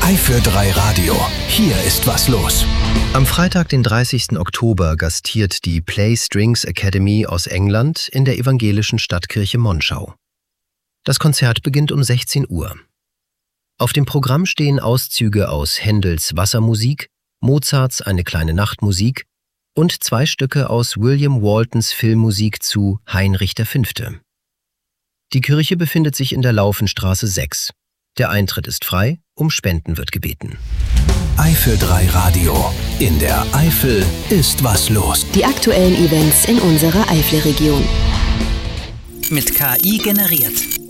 Eifel 3 Radio. Hier ist was los. Am Freitag, den 30. Oktober, gastiert die Play Strings Academy aus England in der evangelischen Stadtkirche Monschau. Das Konzert beginnt um 16 Uhr. Auf dem Programm stehen Auszüge aus Händels Wassermusik, Mozarts Eine kleine Nachtmusik und 2 Stücke aus William Waltons Filmmusik zu Heinrich V. Die Kirche befindet sich in der Laufenstraße 6. Der Eintritt ist frei, um Spenden wird gebeten. Eifel 3 Radio. In der Eifel ist was los. Die aktuellen Events in unserer Eifelregion. Mit KI generiert.